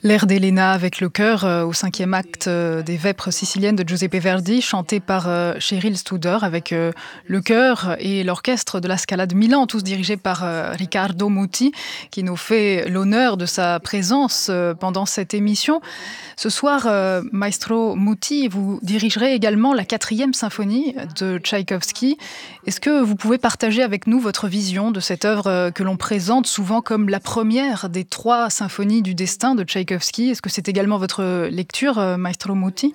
L'air d'Elena avec le chœur au 5e acte des Vêpres siciliennes de Giuseppe Verdi, chanté par Cheryl Studer avec le chœur et l'orchestre de la Scala de Milan, tous dirigés par Riccardo Muti, qui nous fait l'honneur de sa présence pendant cette émission. Ce soir, Maestro Muti, vous dirigerez également la 4e symphonie de Tchaïkovski. Est-ce que vous pouvez partager avec nous votre vision de cette œuvre que l'on présente souvent comme la première des 3 symphonies du destin de Tchaïkovski? Est-ce que c'est également votre lecture, Maestro Muti?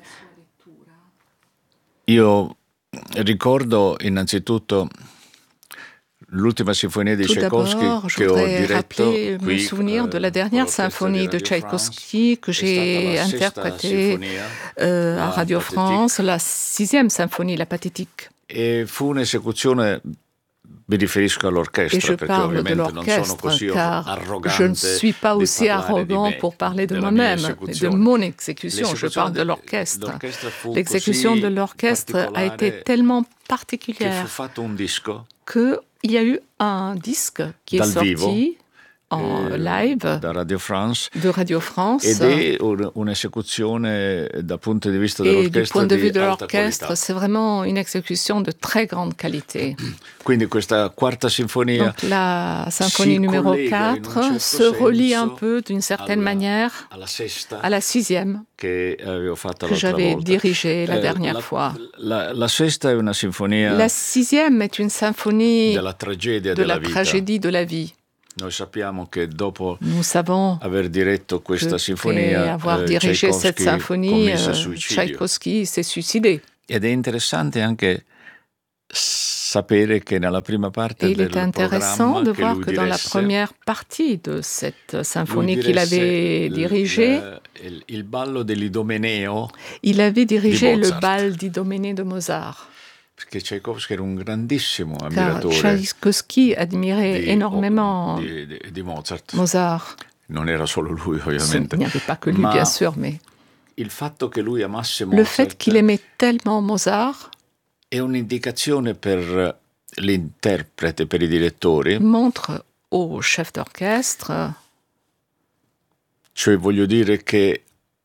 Io ricordo innanzitutto l'ultima sinfonia di Tchaïkovski je voudrais rappeler mes souvenirs de la dernière symphonie de Tchaïkovski que j'ai interprétée à Radio France, la 6e symphonie, la pathétique. E fu un'esecuzione, mi riferisco all'orchestra, et je parle de l'orchestre car je ne suis pas aussi arrogant pour parler de moi-même, de mon exécution, je parle de l'orchestre. L'exécution de l'orchestre a été tellement particulière qu'il y a eu un disque qui est sorti en live de Radio France ed è un'esecuzione dal punto di vista dell'orchestra. Et du point de vue de l'orchestre, c'est vraiment une exécution de très grande qualité. Quindi questa quarta sinfonia, donc la symphonie numéro 4 se relie un peu d'une certaine manière à la 6e que j'avais dirigée la dernière fois. La sesta è una sinfonia. La 6e est une symphonie de la tragédie de la vie. Nous savons que avoir dirigé cette symphonie, Tchaïkovski s'est suicidé. Ed è interessante anche sapere che nella prima parte il est intéressant de voir que dans la première partie de cette symphonie qu'il avait dirigée, il avait dirigé le bal d'Idoménée de Mozart. Perché Tchaïkovski era un grandissimo ammiratore. Tchaïkovski admirait énormément di Mozart. Non era solo lui, ovviamente. Il n'y avait pas que lui, bien sûr, mais il fatto che lui amasse Mozart, le fait qu'il aimait tellement Mozart è un'indicazione per l'interprete, per i direttori. Montre au chef d'orchestre. Cioè voglio dire che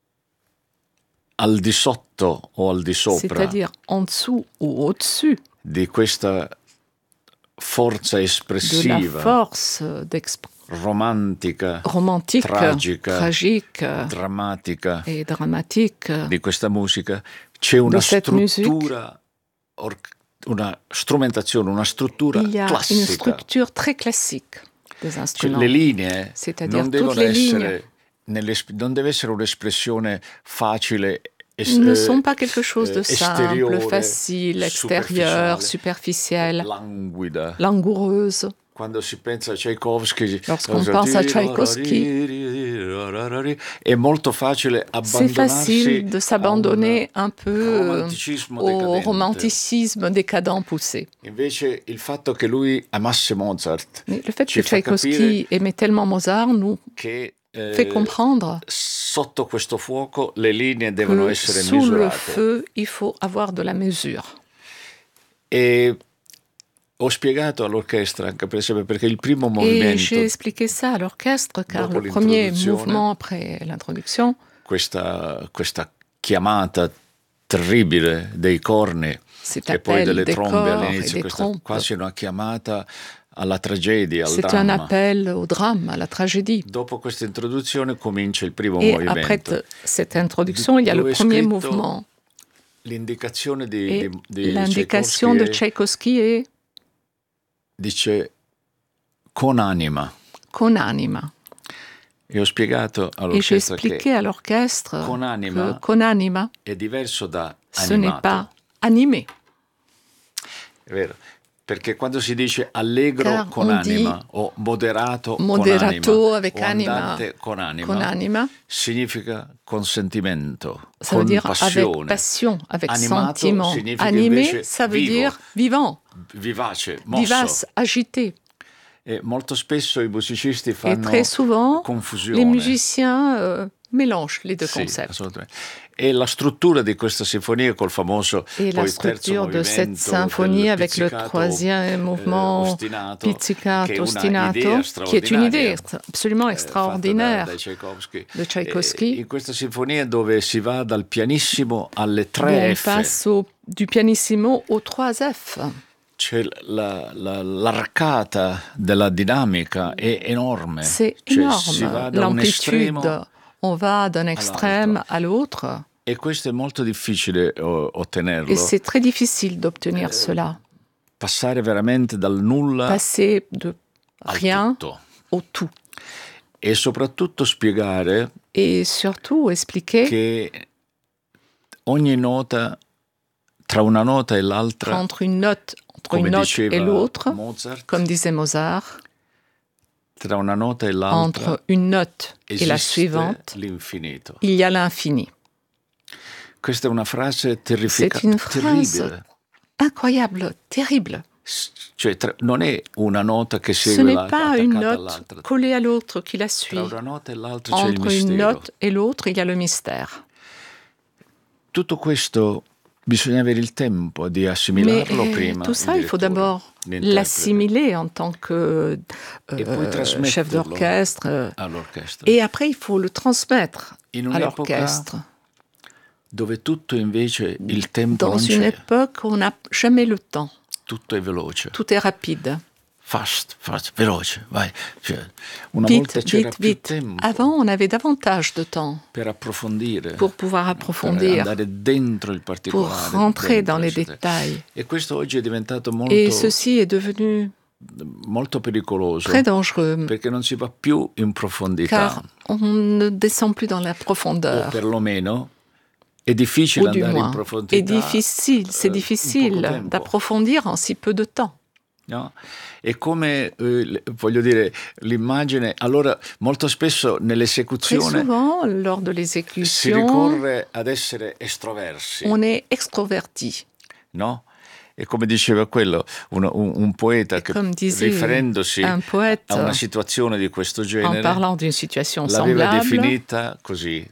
al di sotto o al di sopra, c'est-à-dire en dessous ou au-dessus di questa forza espressiva, de la force romantica, tragique, drammatica et dramatique di questa musica, c'è una struttura, una strumentazione, una struttura classica. Il y a une structure très classique des instruments. Cioè, le linee c'est-à-dire non devono toutes les essere non deve essere un'espressione facile. Ne sont pas quelque chose de simple, facile, extérieur, superficiel, langoureuse. Lorsqu'on pense à Tchaïkovski, c'est facile de s'abandonner un peu au romanticisme décadent poussé. Mais le fait que Tchaïkovski aimait tellement Mozart nous fait comprendre que sous le feu, il faut avoir de la mesure. Ho spiegato all'orchestra anche per esempio perché il primo movimento. Et j'ai expliqué ça à l'orchestre car le premier mouvement après l'introduction. Questa chiamata terribile dei corni e poi delle trombe all'inizio, quasi una chiamata alla tragedia, al c'est dramma. Un appel au drame, à la tragédie. Dopo questa introduzione comincia il primo et movimento. Après cette introduction, il y a le premier mouvement. L'indicazione l'indication de Tchaïkovski est dice con anima. Con anima. E ho spiegato all'orchestra j'ai expliqué à l'orchestre que con anima è diverso da ce n'est pas animé. È vero, perché quando si dice allegro con anima o moderato avec anima, con anima, significa con sentimento, ça con veut dire passione. Avec passion, avec Animato sentiment. Animé, ça veut dire vivant. Vivace, mosso. Vivace, agité. Et molto spesso i musicisti Et fanno très souvent, confusione. les musiciens mélange les deux concepts. Et la struttura di questa sinfonia col famoso et la structure de cette symphonie avec le troisième mouvement pizzicato ostinato, qui est une idée absolument extraordinaire de Tchaïkovski. In questa sinfonia dove si va dal pianissimo alle 3 F. On passe du pianissimo aux 3 F. C'è l'arcata della dinamica è enorme. C'est énorme. L'amplitude, on va d'un extrême à l'autre. E questo è molto difficile ottenerlo. Et c'est très difficile d'obtenir cela. Passare veramente dal nulla passer de rien au tout. E soprattutto spiegare et surtout expliquer che ogni nota, tra una nota e l'altra, entre une note et l'autre, Mozart, comme disait Mozart, tra una nota e l'altra, entre une note et la suivante, l'infinito. Il y a l'infini. Questa è una frase C'est une phrase incroyable, terrible. Cioè, non è una nota che Ce segue n'est pas une note collée à l'autre qui la suit. Tra una nota e l'altra c'è il Entre mistero. une note et l'autre, il y a le mystère. Tutto questo bisogna avere il tempo di assimilarlo Mais prima. Tout ça, il faut d'abord l'assimiler en tant que chef d'orchestre. Et après, il faut le transmettre à l'orchestre. Dove tutto invece il tempo Dans non une c'è. époque où on n'a jamais le temps. Tutto è veloce. Tout est rapide. Fast, veloce, vai. Cioè, una volta c'era più tempo. Avant, on avait davantage de temps per approfondire, pour pouvoir approfondir, per andare dentro il pour particolare, rentrer dans les détails. E questo oggi è diventato molto, Et ceci est devenu molto pericoloso, très dangereux, perché non si va più in profondità. car on ne descend plus dans la profondeur. O perlomeno è difficile Ou du andare in moins, profondità. C'est difficile d'approfondir en si peu de temps. No? È come, voglio dire, l'immagine, allora molto spesso Très nell'esecuzione souvent, lors de si l'exécution, ricorre ad essere estroversi, on est extroverti. no? E come diceva quello, un poeta che, riferendosi un poète, a una situazione di questo en genere, parlant d'une situation l'aveva semblable, definita così: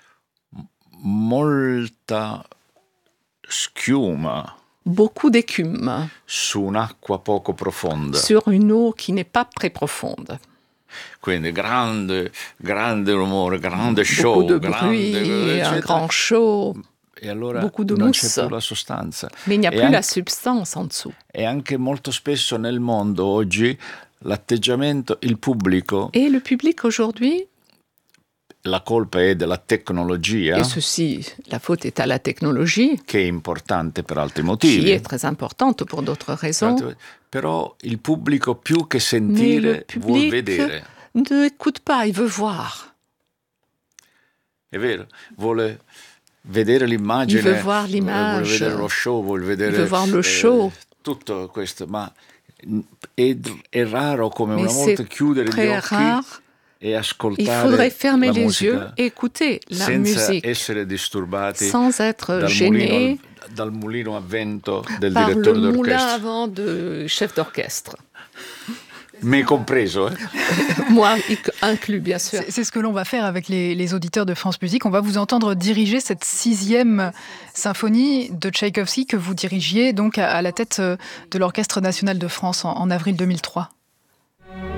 molta schiuma beaucoup d'écume su un'acqua poco profonda. sur une eau qui n'est pas très profonde. Quindi grande rumore, grande show, beaucoup de bruit, un grand show, e allora beaucoup de non mousse. c'è più la sostanza. Mais il n'y a plus la substance en dessous. E anche molto spesso nel mondo oggi l'atteggiamento, il pubblico, Et le public aujourd'hui, la colpa è della tecnologia, et ceci, la faute est à la technologie, che è importante per altri qui motivi, est très importante pour d'autres raisons, però il pubblico più che mais sentire le vuol public vedere. ne écoute pas, il veut voir. È vero, vuole vedere l'immagine, Il veut voir l'image, vuole vedere lo show, vuole vedere il veut voir le show. Tutto questo, ma è raro come Mais una volta c'est chiudere gli très occhi rare. e ascoltare Il faudrait fermer la les musica yeux et écouter la senza musique essere disturbati sans être gêné dal mulino a vento del par direttore le moulin d'orchestra. à vent de chef d'orchestre. Me compreso, Moi inclus, bien sûr. C'est ce que l'on va faire avec les auditeurs de France Musique. On va vous entendre diriger cette 6e symphonie de Tchaïkovski que vous dirigiez donc à la tête de l'Orchestre national de France en avril 2003.